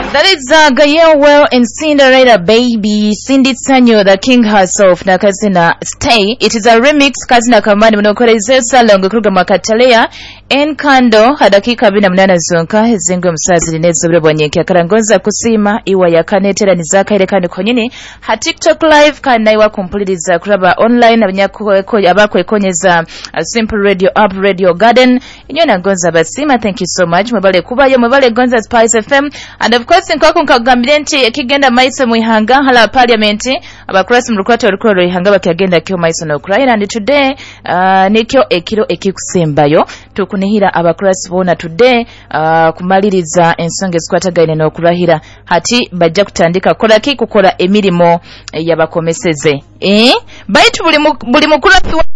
That is Gael Well and Cinderella Baby, Cindy Sanyo, the king herself, na kazina Stay. It is a remix, kazina kamani mnokoreze salongo kuruga makatalea, Enkando, hadakika bina mnana zonka, zingo msazi linezo blebonyeki, akarangonza kusima, iwa ya kanetera nizaka ile kani konyini, ha TikTok live, kana iwa kumpuliza kuraba online, abako ekonyeza Simple Radio Up, Radio Garden, inyona gonza basima, thank you so much, mwabale kubayo, mwabale gonza Spice FM, and of course, nkwako nkagambirenti ekigenda maiso muihanga hala parliamenti abakurasi mrukwati walikuwa ihanga bakiagenda kyo maiso na Ukraine and today nikyo ekiro ekikusembayo tukunihira abakurasi bona today kumaliriza ensonga ezikwatagaine n'okulahira hati bajja kutandika kola ki kukola emirimo yabakomeseze baitu buli mukurasi